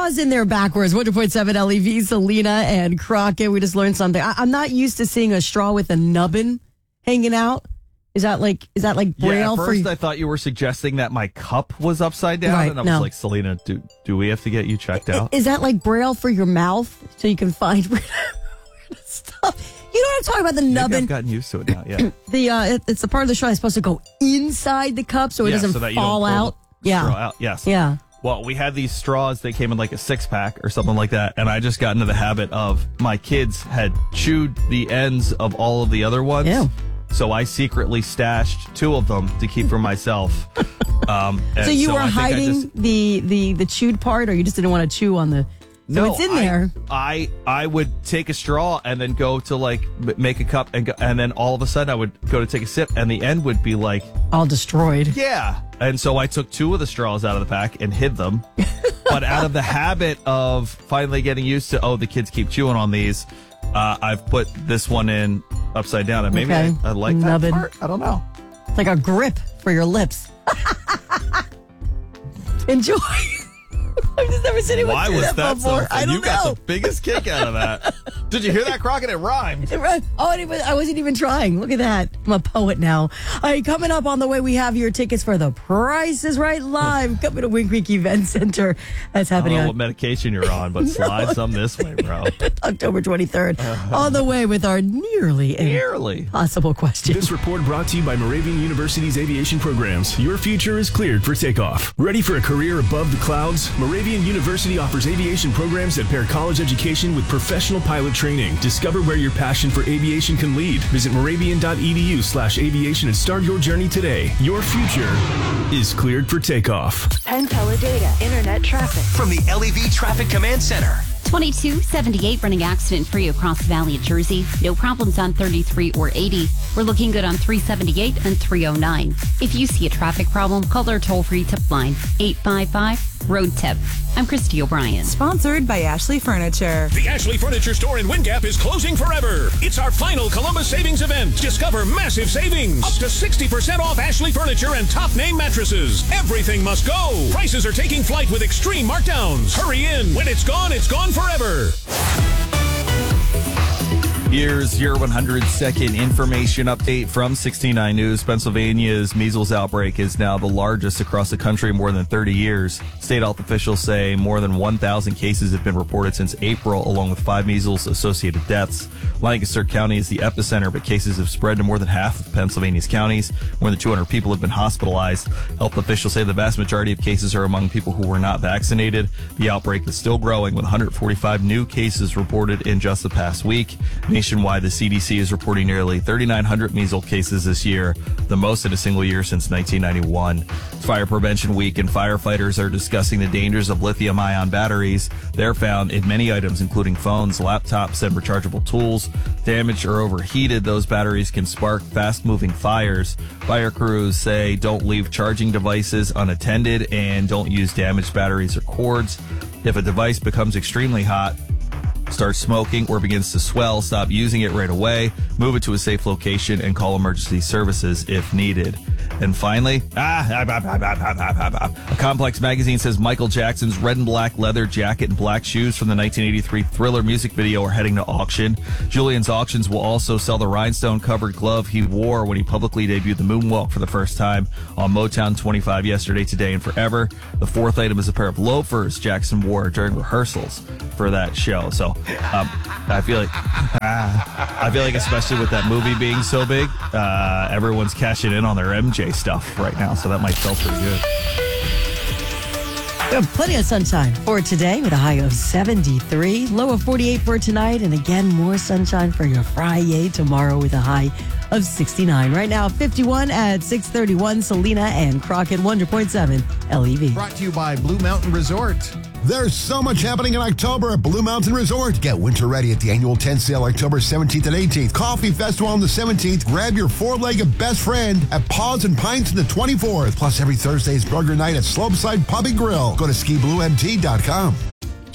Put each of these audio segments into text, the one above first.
straws in there backwards. 100.7 LEV, Selena and Crockett. We just learned something. I'm not used to seeing a straw with a nubbin hanging out. Is that like Braille? At first I thought you were suggesting that my cup was upside down, Right, and I was like, Selena, do we have to get you checked out? Is that like Braille for your mouth so you can find stuff? You know what I'm talking about? The nubbin. Maybe I've gotten used to it now. Yeah, it's the part of the straw that's supposed to go inside the cup so it doesn't so that you fall don't pull out. the Yeah. straw out. Yes. Yeah. Well, we had these straws. They came in like a 6-pack or something like that. And I just got into the habit of my kids had chewed the ends of all of the other ones. Ew. So I secretly stashed 2 of them to keep for myself. So you were hiding the chewed part, or you just didn't want to chew on the... So no, it's in there. I would take a straw and then go to like make a cup and then all of a sudden I would go to take a sip and the end would be like all destroyed. Yeah. And so I took 2 of the straws out of the pack and hid them. But out of the habit of finally getting used to, the kids keep chewing on these, I've put this one in upside down. And maybe I like nubbin. that part. I don't know. It's like a grip for your lips. Enjoy. I've just never seen anyone Why do was that before. something? I don't you got know. the biggest kick out of that. Did you hear that, Crockett? It rhymed. I wasn't even trying. Look at that. I'm a poet now. All right, coming up on the way, we have your tickets for The Price is Right Live coming to Wing Creek Event Center. That's happening I don't know on what medication you're on, but slide some this way, bro. October 23rd. On the way with our nearly impossible question. This report brought to you by Moravian University's aviation programs. Your future is cleared for takeoff. Ready for a career above the clouds? Moravian University offers aviation programs that pair college education with professional pilot training. Discover where your passion for aviation can lead. Visit moravian.edu/aviation and start your journey today. Your future is cleared for takeoff. Penn Teledata Internet Traffic from the LEV Traffic Command Center. 2278 running accident-free across the Valley of Jersey. No problems on 33 or 80. We're looking good on 378 and 309. If you see a traffic problem, call our toll-free tip line, 855-ROAD-TIP. I'm Christy O'Brien. Sponsored by Ashley Furniture. The Ashley Furniture store in Windgap is closing forever. It's our final Columbus Savings event. Discover massive savings. Up to 60% off Ashley Furniture and top name mattresses. Everything must go. Prices are taking flight with extreme markdowns. Hurry in. When it's gone forever. Here's your 100-second information update from 69 News. Pennsylvania's measles outbreak is now the largest across the country in more than 30 years. State health officials say more than 1,000 cases have been reported since April, along with 5 measles-associated deaths. Lancaster County is the epicenter, but cases have spread to more than half of Pennsylvania's counties. More than 200 people have been hospitalized. Health officials say the vast majority of cases are among people who were not vaccinated. The outbreak is still growing, with 145 new cases reported in just the past week. Nationwide, the CDC is reporting nearly 3,900 measles cases this year, the most in a single year since 1991. It's Fire Prevention Week, and firefighters are discussing the dangers of lithium-ion batteries. They're found in many items, including phones, laptops, and rechargeable tools. Damaged or overheated, those batteries can spark fast-moving fires. Fire crews say don't leave charging devices unattended and don't use damaged batteries or cords. If a device becomes extremely hot, starts smoking, or begins to swell, stop using it right away, move it to a safe location, and call emergency services if needed. And finally, a Complex magazine says Michael Jackson's red and black leather jacket and black shoes from the 1983 Thriller music video are heading to auction. Julian's Auctions will also sell the rhinestone-covered glove he wore when he publicly debuted the moonwalk for the first time on Motown 25 Yesterday, Today, and Forever. The fourth item is a pair of loafers Jackson wore during rehearsals for that show. So I feel like especially with that movie being so big, everyone's cashing in on their MJ stuff right now, so that might feel pretty good. We have plenty of sunshine for today with a high of 73, low of 48 for tonight, and again, more sunshine for your Friday tomorrow with a high of 69. Right now, 51 at 6:31, Selena and Crockett, 100.7 LEV. Brought to you by Blue Mountain Resort. There's so much happening in October at Blue Mountain Resort. Get winter ready at the annual tent sale October 17th and 18th. Coffee Festival on the 17th. Grab your four-legged best friend at Paws and Pints on the 24th. Plus, every Thursday is burger night at Slopeside Pub and Grill. Go to skibluemt.com.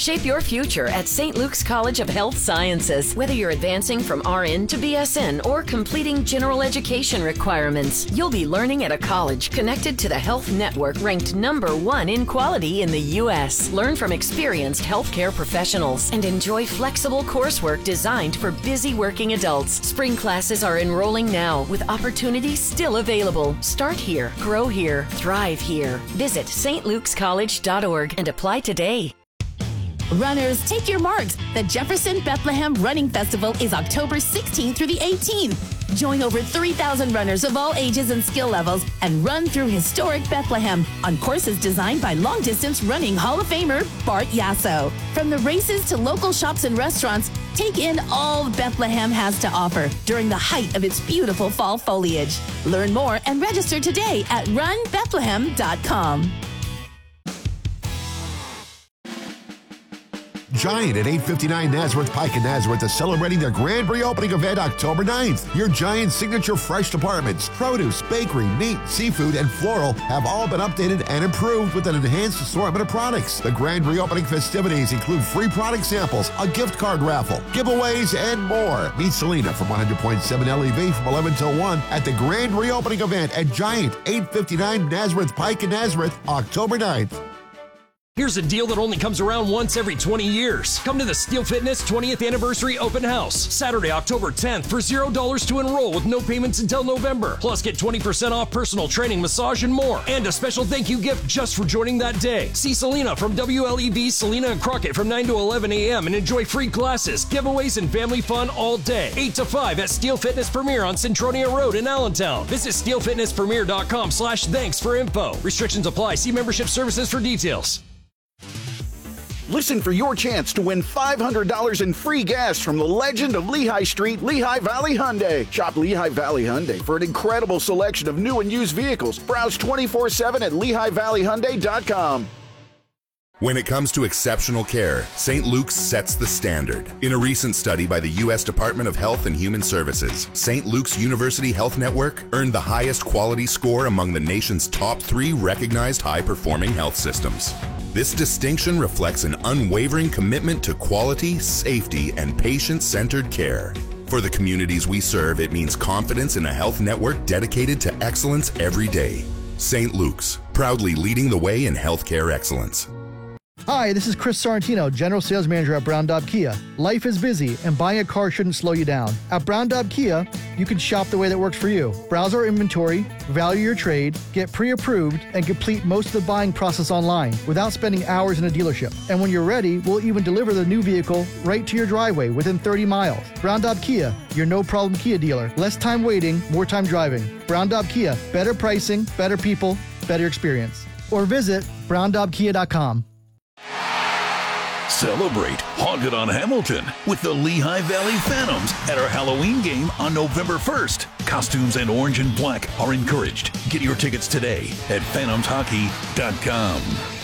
Shape your future at St. Luke's College of Health Sciences. Whether you're advancing from RN to BSN or completing general education requirements, you'll be learning at a college connected to the Health Network, ranked #1 in quality in the U.S. Learn from experienced healthcare professionals and enjoy flexible coursework designed for busy working adults. Spring classes are enrolling now with opportunities still available. Start here, grow here, thrive here. Visit stlukescollege.org and apply today. Runners, take your marks. The Jefferson Bethlehem Running Festival is October 16th through the 18th. Join over 3,000 runners of all ages and skill levels and run through historic Bethlehem on courses designed by long-distance running Hall of Famer Bart Yasso. From the races to local shops and restaurants, take in all Bethlehem has to offer during the height of its beautiful fall foliage. Learn more and register today at runbethlehem.com. Giant at 859 Nazareth Pike in Nazareth is celebrating their grand reopening event October 9th. Your Giant signature fresh departments, produce, bakery, meat, seafood, and floral have all been updated and improved with an enhanced assortment of products. The grand reopening festivities include free product samples, a gift card raffle, giveaways, and more. Meet Selena from 100.7 LEV from 11 till 1 at the grand reopening event at Giant, 859 Nazareth Pike in Nazareth, October 9th. Here's a deal that only comes around once every 20 years. Come to the Steel Fitness 20th Anniversary Open House, Saturday, October 10th for $0 to enroll with no payments until November. Plus, get 20% off personal training, massage, and more. And a special thank you gift just for joining that day. See Selena from WLEV, Selena and Crockett from 9 to 11 a.m. and enjoy free classes, giveaways, and family fun all day. 8 to 5 at Steel Fitness Premier on Centronia Road in Allentown. Visit steelfitnesspremier.com/thanks for info. Restrictions apply. See membership services for details. Listen for your chance to win $500 in free gas from the legend of Lehigh Street, Lehigh Valley Hyundai. Shop Lehigh Valley Hyundai for an incredible selection of new and used vehicles. Browse 24/7 at LehighValleyHyundai.com. When it comes to exceptional care, St. Luke's sets the standard. In a recent study by the U.S. Department of Health and Human Services, St. Luke's University Health Network earned the highest quality score among the nation's top 3 recognized high-performing health systems. This distinction reflects an unwavering commitment to quality, safety, and patient-centered care. For the communities we serve, it means confidence in a health network dedicated to excellence every day. St. Luke's, proudly leading the way in healthcare excellence. Hi, this is Chris Sorrentino, General Sales Manager at Brown Daub Kia. Life is busy, and buying a car shouldn't slow you down. At Brown Daub Kia, you can shop the way that works for you. Browse our inventory, value your trade, get pre-approved, and complete most of the buying process online without spending hours in a dealership. And when you're ready, we'll even deliver the new vehicle right to your driveway within 30 miles. Brown Daub Kia, your no-problem Kia dealer. Less time waiting, more time driving. Brown Daub Kia, better pricing, better people, better experience. Or visit browndaubkia.com. Celebrate Haunted on Hamilton with the Lehigh Valley Phantoms at our Halloween game on November 1st. Costumes and orange and black are encouraged. Get your tickets today at phantomshockey.com.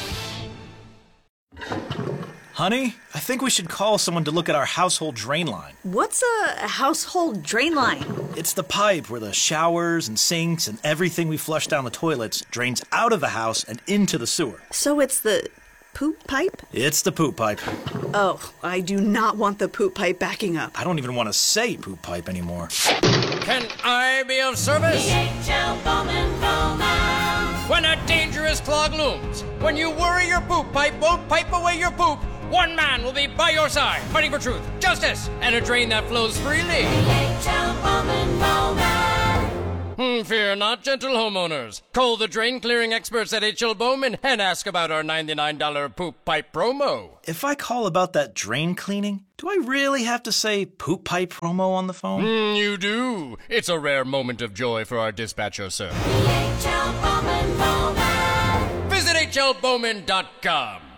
Honey, I think we should call someone to look at our household drain line. What's a household drain line? It's the pipe where the showers and sinks and everything we flush down the toilets drains out of the house and into the sewer. So it's the poop pipe? It's the poop pipe. Oh, I do not want the poop pipe backing up. I don't even want to say poop pipe anymore. Can I be of service? DHL Bowman Bowman. When a dangerous clog looms, when you worry your poop pipe won't pipe away your poop, one man will be by your side, fighting for truth, justice, and a drain that flows freely. DHL Bowman Bowman. Fear not, gentle homeowners. Call the drain clearing experts at H.L. Bowman and ask about our $99 poop pipe promo. If I call about that drain cleaning, do I really have to say poop pipe promo on the phone? You do. It's a rare moment of joy for our dispatcher, sir. DHL Bowman Bowman. Visit HLBowman.com.